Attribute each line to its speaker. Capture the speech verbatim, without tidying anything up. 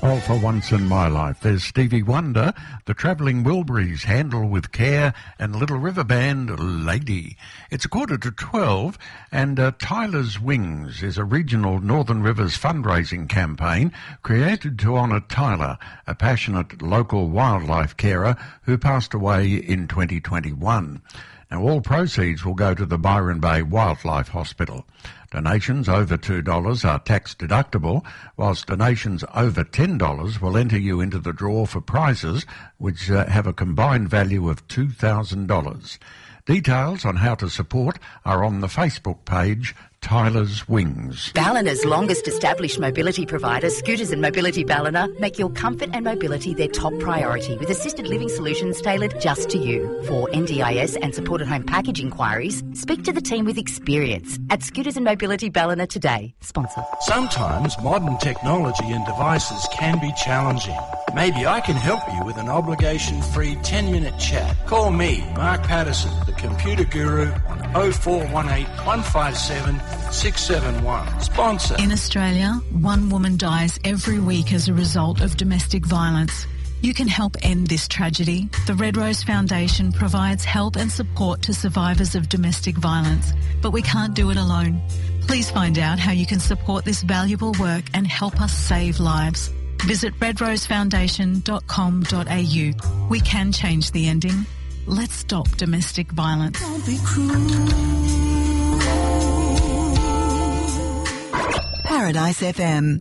Speaker 1: All for once in my life. There's Stevie Wonder, the Travelling Wilburys, Handle with Care, and Little River Band, Lady. It's a quarter to twelve, and uh, Tyler's Wings is a regional Northern Rivers fundraising campaign created to honour Tyler, a passionate local wildlife carer who passed away in twenty twenty-one. Now, all proceeds will go to the Byron Bay Wildlife Hospital. Donations over two dollars are tax deductible, whilst donations over ten dollars will enter you into the draw for prizes which uh, have a combined value of two thousand dollars. Details on how to support are on the Facebook page Tyler's Wings.
Speaker 2: Ballina's longest established mobility provider, Scooters and Mobility Ballina, make your comfort and mobility their top priority with assisted living solutions tailored just to you. For N D I S and supported home package inquiries, speak to the team with experience at Scooters and Mobility Ballina today. Sponsor.
Speaker 3: Sometimes modern technology and devices can be challenging. Maybe I can help you with an obligation-free ten-minute chat. Call me, Mark Patterson, the computer guru, on oh four one eight, one five seven, six seven one. Sponsor.
Speaker 4: In Australia, one woman dies every week as a result of domestic violence. You can help end this tragedy. The Red Rose Foundation provides help and support to survivors of domestic violence, but we can't do it alone. Please find out how you can support this valuable work and help us save lives. Visit red rose foundation dot com dot a u. We can change the ending. Let's stop domestic violence.
Speaker 5: Don't be cruel. Paradise F M.